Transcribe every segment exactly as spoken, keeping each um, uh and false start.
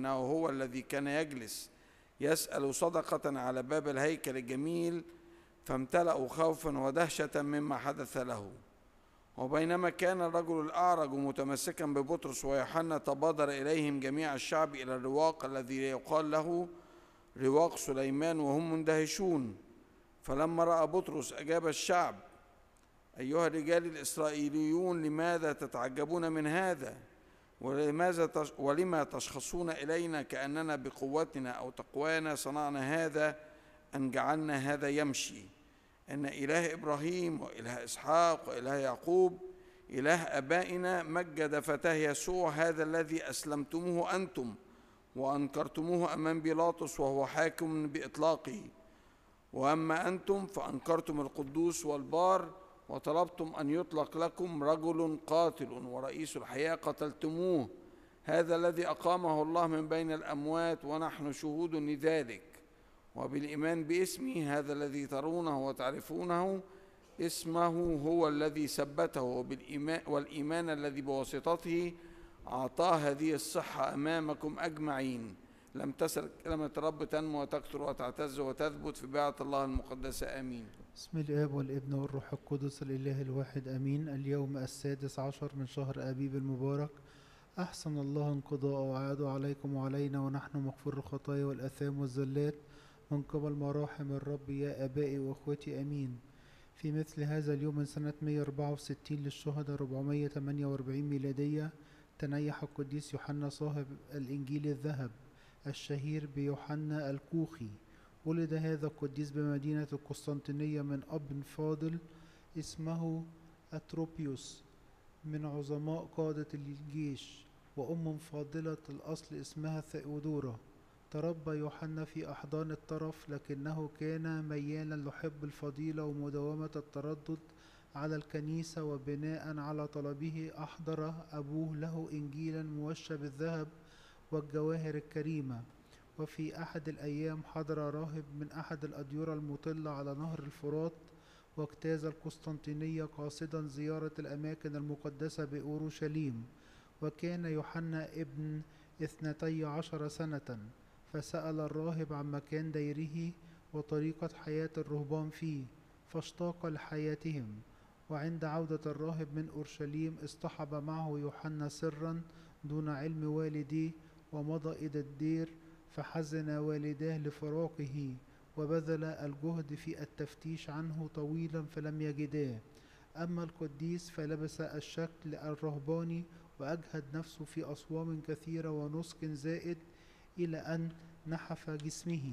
إنه هو الذي كان يجلس يسأل صدقة على باب الهيكل الجميل، فامتلأوا خوفا ودهشة مما حدث له. وبينما كان الرجل الأعرج متمسكا ببطرس ويوحنا، تبادر إليهم جميع الشعب إلى الرواق الذي يقال له رواق سليمان، وهم مندهشون. فلما رأى بطرس أجاب الشعب: أيها الرجال الإسرائيليون، لماذا تتعجبون من هذا؟ ولماذا تش... ولما تشخصون إلينا كأننا بقوتنا أو تقوانا صنعنا هذا أن جعلنا هذا يمشي؟ إن إله إبراهيم وإله إسحاق وإله يعقوب إله آبائنا مجد فتاه يسوع، هذا الذي أسلمتموه أنتم وأنكرتموه أمام بيلاطس وهو حاكم بإطلاقه. وأما أنتم فأنكرتم القدوس والبار، وطلبتم أن يطلق لكم رجل قاتل ورئيس الحياة قتلتموه، هذا الذي أقامه الله من بين الأموات، ونحن شهود لذلك. وبالإيمان باسمه هذا الذي ترونه وتعرفونه، اسمه هو الذي ثبته، وبالإيمان والإيمان الذي بواسطته أعطاه هذه الصحة أمامكم أجمعين. لم تسل كلمة الرب تنمو وتكثر وتعتز وتثبت في بيعة الله المقدسة. آمين. بسم الآب والابن والروح القدس الإله الواحد آمين. اليوم السادس عشر من شهر أبيب المبارك، أحسن الله انقضاء وعاده عليكم وعلينا، ونحن مغفور الخطايا والآثام والزلات من قبل مراحم الرب يا آبائي وأخوتي. آمين. في مثل هذا اليوم من سنة مئة وأربعة وستين للشهداء أربعمئة وثمانية وأربعين ميلادية، تنيح القديس يوحنا صاحب الإنجيل الذهب الشهير بيوحنا الكوخي. ولد هذا القديس بمدينة القسطنطينية من أب فاضل اسمه أتروبيوس من عظماء قادة الجيش، وأم فاضلة الأصل اسمها ثيودورا. تربى يوحنا في أحضان الطرف، لكنه كان ميالا لحب الفضيلة ومداومة التردد على الكنيسة، وبناء على طلبه أحضر أبوه له إنجيلا موشى بالذهب والجواهر الكريمة. وفي أحد الأيام حضر راهب من أحد الأديرة المطلة على نهر الفرات، واجتاز القسطنطينية قاصدا زيارة الأماكن المقدسة بأورشليم. وكان يوحنا ابن اثنتي عشر سنة، فسأل الراهب عن مكان ديره وطريقة حياة الرهبان فيه، فاشتاق لحياتهم. وعند عودة الراهب من أورشليم اصطحب معه يوحنا سرا دون علم والديه، ومضى إلى الدير، فحزن والداه لفراقه، وبذل الجهد في التفتيش عنه طويلا فلم يجداه. أما القديس فلبس الشكل الرهباني، وأجهد نفسه في أصوام كثيرة ونسك زائد إلى أن نحف جسمه.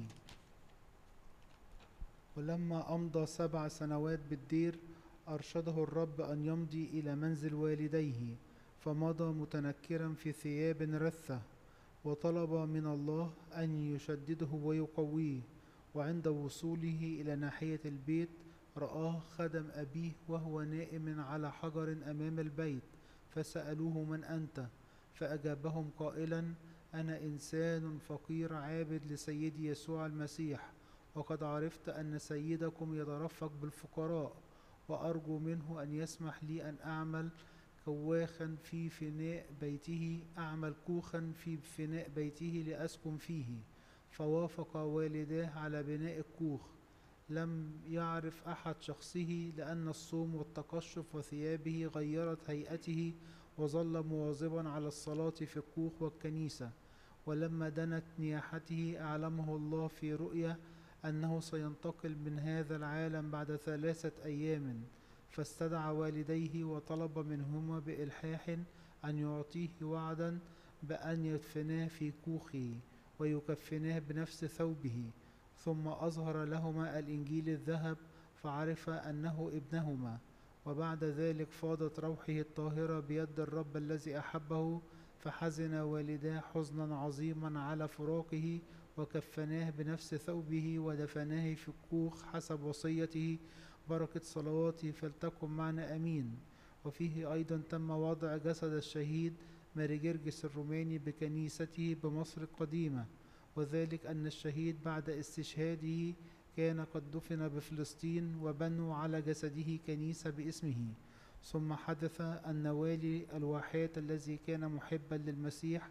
ولما أمضى سبع سنوات بالدير، أرشده الرب أن يمضي إلى منزل والديه، فمضى متنكرا في ثياب رثة، وطلب من الله أن يشدده ويقويه. وعند وصوله إلى ناحية البيت رآه خدم أبيه وهو نائم على حجر أمام البيت، فسألوه: من أنت؟ فأجابهم قائلا: أنا إنسان فقير عابد لسيدي يسوع المسيح، وقد عرفت أن سيدكم يترفق بالفقراء، وأرجو منه أن يسمح لي أن أعمل كواخا في فناء بيته أعمل كوخا في فناء بيته لأسكن فيه. فوافق والداه على بناء الكوخ. لم يعرف أحد شخصه، لأن الصوم والتقشف وثيابه غيرت هيئته، وظل مواظبا على الصلاة في الكوخ والكنيسة. ولما دنت نياحته أعلمه الله في رؤيا أنه سينتقل من هذا العالم بعد ثلاثة أيام، فاستدعى والديه وطلب منهما بإلحاح أن يعطيه وعدا بأن يدفناه في كوخه ويكفناه بنفس ثوبه. ثم أظهر لهما الإنجيل الذهب، فعرف أنه ابنهما. وبعد ذلك فاضت روحه الطاهرة بيد الرب الذي أحبه، فحزن والداه حزنا عظيما على فراقه، وكفناه بنفس ثوبه ودفناه في الكوخ حسب وصيته. بركة صلواتي فلتكن معنا أمين. وفيه أيضا تم وضع جسد الشهيد ماري جرجس الروماني بكنيسته بمصر القديمة، وذلك أن الشهيد بعد استشهاده كان قد دفن بفلسطين، وبنوا على جسده كنيسة باسمه. ثم حدث أن والي الواحات الذي كان محبا للمسيح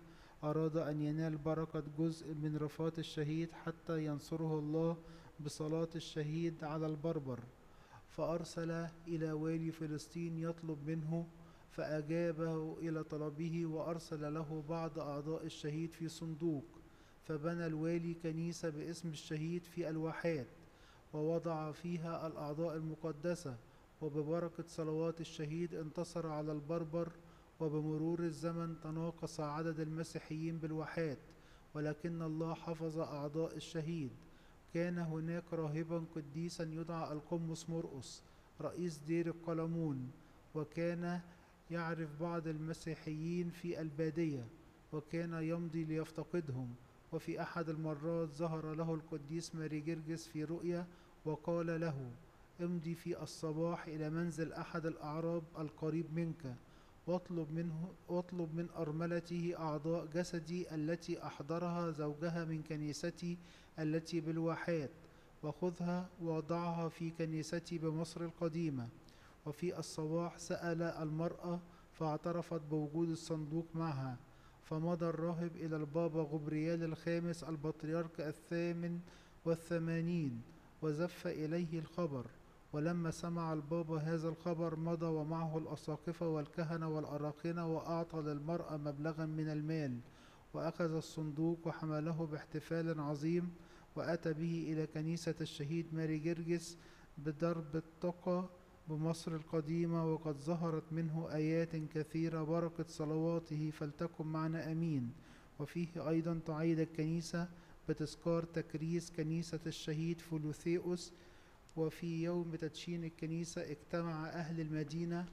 أراد أن ينال بركة جزء من رفات الشهيد حتى ينصره الله بصلاة الشهيد على البربر، فأرسل إلى والي فلسطين يطلب منه، فأجابه إلى طلبه وأرسل له بعض أعضاء الشهيد في صندوق. فبنى الوالي كنيسة باسم الشهيد في الواحات، ووضع فيها الأعضاء المقدسة، وببركة صلوات الشهيد انتصر على البربر. وبمرور الزمن تناقص عدد المسيحيين بالواحات، ولكن الله حفظ أعضاء الشهيد. كان هناك راهبا قديسا يدعى القمص مرقس رئيس دير القلمون، وكان يعرف بعض المسيحيين في البادية، وكان يمضي ليفتقدهم. وفي أحد المرات ظهر له القديس ماري جرجس في رؤيا وقال له: امضي في الصباح إلى منزل أحد الأعراب القريب منك، واطلب منه واطلب من أرملته أعضاء جسدي التي أحضرها زوجها من كنيستي التي بالواحات، وخذها وضعها في كنيستي بمصر القديمة. وفي الصباح سأل المرأة فاعترفت بوجود الصندوق معها. فمضى الراهب إلى البابا غبريال الخامس البطريرك الثامن والثمانين وزف إليه الخبر. ولما سمع البابا هذا الخبر مضى ومعه الأساقفة والكهنة والأراقنة، وأعطى للمرأة مبلغا من المال، وأخذ الصندوق وحمله باحتفال عظيم، وأتى به إلى كنيسة الشهيد ماري جرجس بدرب التقى بمصر القديمة، وقد ظهرت منه آيات كثيرة. بركة صلواته فلتكن معنا أمين. وفيه أيضا تعيد الكنيسة بتذكار تكريس كنيسة الشهيد فلوثيوس. وفي يوم تدشين الكنيسة اجتمع أهل المدينة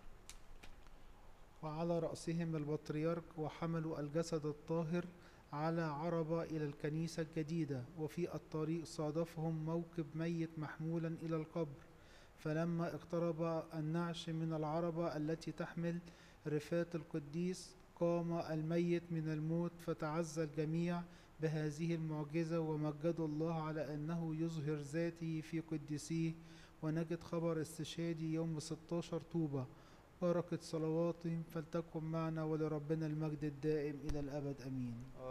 وعلى رأسهم البطريرك، وحملوا الجسد الطاهر على عربة إلى الكنيسة الجديدة. وفي الطريق صادفهم موكب ميت محمولا إلى القبر، فلما اقترب النعش من العربة التي تحمل رفات القديس قام الميت من الموت، فتعزى الجميع بهذه المعجزة ومجدوا الله على أنه يظهر ذاته في قديسيه. ونجد خبر استشهادي يوم ستة عشر طوبة. بركة صلواتهم فلتكن معنا، ولربنا المجد الدائم إلى الأبد أمين.